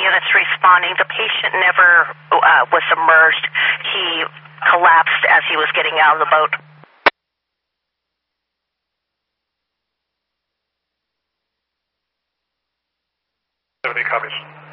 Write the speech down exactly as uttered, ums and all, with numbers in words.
units responding. The patient never uh, was submerged. He collapsed as he was getting out of the boat. Any copies?